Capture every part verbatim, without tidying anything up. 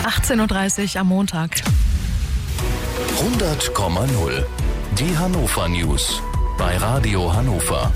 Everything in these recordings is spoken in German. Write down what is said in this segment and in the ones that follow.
achtzehn Uhr dreißig am Montag. hundert Komma null. Die Hannover News bei Radio Hannover.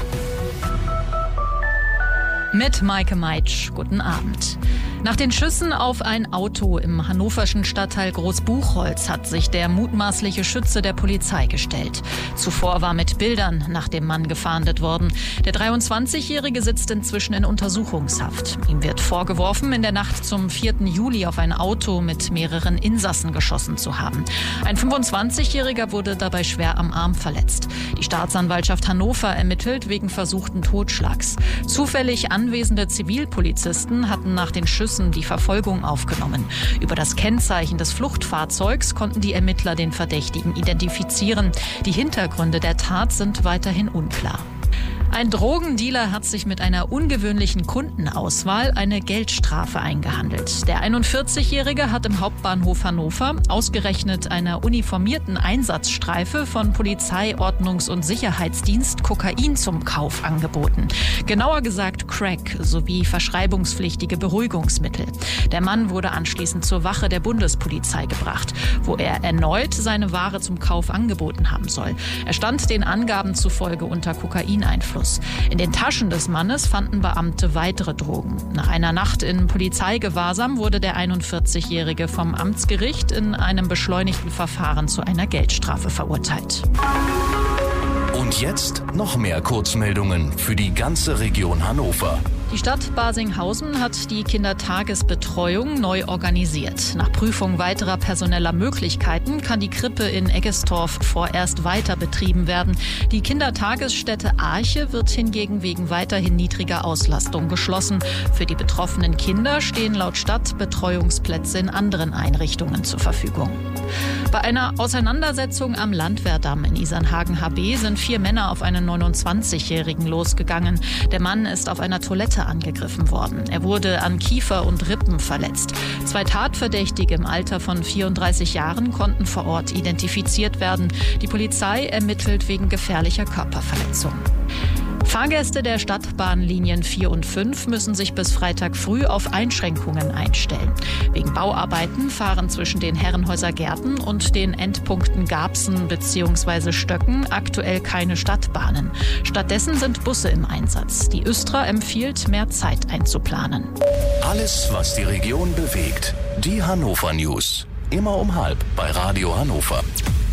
Mit Maike Meitsch. Guten Abend. Nach den Schüssen auf ein Auto im hannoverschen Stadtteil Großbuchholz hat sich der mutmaßliche Schütze der Polizei gestellt. Zuvor war mit Bildern nach dem Mann gefahndet worden. Der dreiundzwanzigjährige sitzt inzwischen in Untersuchungshaft. Ihm wird vorgeworfen, in der Nacht zum vierten Juli auf ein Auto mit mehreren Insassen geschossen zu haben. Ein fünfundzwanzigjähriger wurde dabei schwer am Arm verletzt. Die Staatsanwaltschaft Hannover ermittelt wegen versuchten Totschlags. Zufällig anwesende Zivilpolizisten hatten nach den Schüssen die Verfolgung aufgenommen. Über das Kennzeichen des Fluchtfahrzeugs konnten die Ermittler den Verdächtigen identifizieren. Die Hintergründe der Tat sind weiterhin unklar. Ein Drogendealer hat sich mit einer ungewöhnlichen Kundenauswahl eine Geldstrafe eingehandelt. Der einundvierzigjährige hat im Hauptbahnhof Hannover ausgerechnet einer uniformierten Einsatzstreife von Polizei, Ordnungs- und Sicherheitsdienst Kokain zum Kauf angeboten. Genauer gesagt Crack sowie verschreibungspflichtige Beruhigungsmittel. Der Mann wurde anschließend zur Wache der Bundespolizei gebracht, wo er erneut seine Ware zum Kauf angeboten haben soll. Er stand den Angaben zufolge unter Kokaineinfluss. In den Taschen des Mannes fanden Beamte weitere Drogen. Nach einer Nacht in Polizeigewahrsam wurde der einundvierzigjährige vom Amtsgericht in einem beschleunigten Verfahren zu einer Geldstrafe verurteilt. Und jetzt noch mehr Kurzmeldungen für die ganze Region Hannover. Die Stadt Barsinghausen hat die Kindertagesbetreuung neu organisiert. Nach Prüfung weiterer personeller Möglichkeiten kann die Krippe in Eggestorf vorerst weiter betrieben werden. Die Kindertagesstätte Arche wird hingegen wegen weiterhin niedriger Auslastung geschlossen. Für die betroffenen Kinder stehen laut Stadt Betreuungsplätze in anderen Einrichtungen zur Verfügung. Bei einer Auseinandersetzung am Landwehrdamm in Isernhagen H B sind vier Männer auf einen neunundzwanzigjährigen losgegangen. Der Mann ist auf einer Toilette angegriffen worden. Er wurde an Kiefer und Rippen verletzt. Zwei Tatverdächtige im Alter von vierunddreißig Jahren konnten vor Ort identifiziert werden. Die Polizei ermittelt wegen gefährlicher Körperverletzung. Fahrgäste der Stadtbahnlinien vier und fünf müssen sich bis Freitag früh auf Einschränkungen einstellen. Wegen Bauarbeiten fahren zwischen den Herrenhäuser Gärten und den Endpunkten Garbsen bzw. Stöcken aktuell keine Stadtbahnen. Stattdessen sind Busse im Einsatz. Die Östra empfiehlt, mehr Zeit einzuplanen. Alles, was die Region bewegt. Die Hannover News. Immer um halb bei Radio Hannover.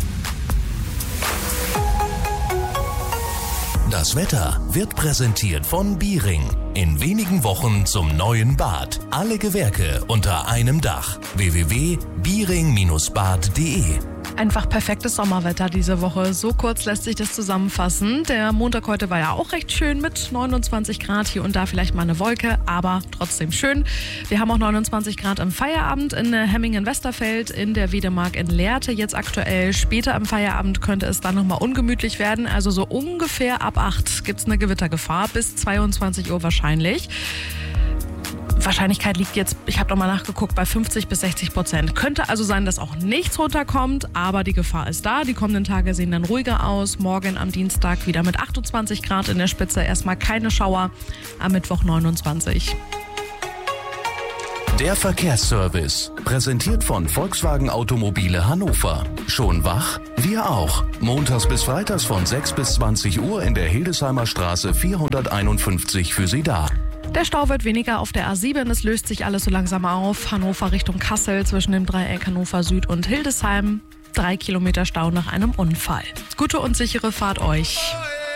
Das Wetter wird präsentiert von Biering. In wenigen Wochen zum neuen Bad. Alle Gewerke unter einem Dach. w w w punkt biering Bindestrich bad punkt de. Einfach perfektes Sommerwetter diese Woche. So kurz lässt sich das zusammenfassen. Der Montag heute war ja auch recht schön mit neunundzwanzig Grad. Hier und da vielleicht mal eine Wolke, aber trotzdem schön. Wir haben auch neunundzwanzig Grad im Feierabend in Hemmingen-Westerfeld, in der Wiedemark in Lehrte jetzt aktuell. Später im Feierabend könnte es dann nochmal ungemütlich werden. Also so ungefähr ab acht gibt es eine Gewittergefahr, bis zweiundzwanzig Uhr wahrscheinlich. Wahrscheinlichkeit liegt jetzt, ich habe nochmal nachgeguckt, bei fünfzig bis sechzig Prozent. Könnte also sein, dass auch nichts runterkommt, aber die Gefahr ist da. Die kommenden Tage sehen dann ruhiger aus. Morgen am Dienstag wieder mit achtundzwanzig Grad in der Spitze. Erstmal keine Schauer, am Mittwoch neunundzwanzig. Der Verkehrsservice, präsentiert von Volkswagen Automobile Hannover. Schon wach? Wir auch. Montags bis freitags von sechs bis zwanzig Uhr in der Hildesheimer Straße vierhunderteinundfünfzig für Sie da. Der Stau wird weniger auf der A sieben, es löst sich alles so langsam auf. Hannover Richtung Kassel zwischen dem Dreieck Hannover Süd und Hildesheim. Drei Kilometer Stau nach einem Unfall. Gute und sichere Fahrt euch.